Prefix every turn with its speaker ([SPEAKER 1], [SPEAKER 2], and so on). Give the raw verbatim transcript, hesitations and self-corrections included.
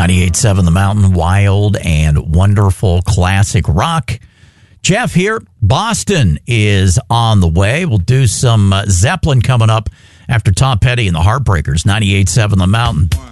[SPEAKER 1] ninety-eight point seven The Mountain, wild and wonderful classic rock. Jeff here. Boston is on the way. We'll do some uh, Zeppelin coming up after Tom Petty and the Heartbreakers, ninety-eight point seven The Mountain.